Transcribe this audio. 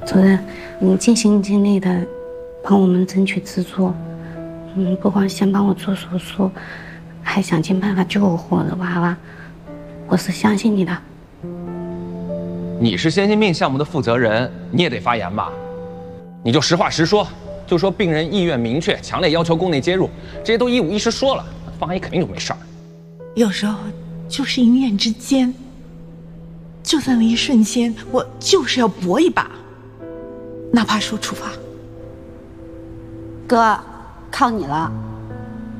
主任，你尽心尽力的帮我们争取资助，不光先帮我做手术，还想尽办法救活我的娃娃，我是相信你的。 你是先心病项目的负责人，你也得发言吧？你就实话实说，就说病人意愿明确，强烈要求宫内介入，这些都一五一十说了，方阿姨肯定就没事儿。 有时候就是一念之间，就在那一瞬间，我就是要搏一把，哪怕说处罚。 哥，靠你了。